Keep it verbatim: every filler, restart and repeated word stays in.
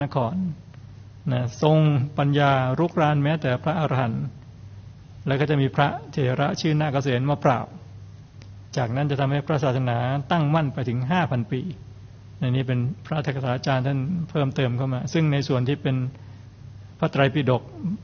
นครนะทรงปัญญารุกรานแม้แต่พระอรหันต์แล้วก็จะมีพระเถระชื่อนาคเกษณมาปราบจากนั้นจะทำให้พระศาสนาตั้งมั่นไปถึง ห้าพัน ปีในนี้เป็นพระอัฏฐกถาจารย์ท่านเพิ่มเติมเข้ามาซึ่งในส่วนที่เป็นพระไตรปิฎก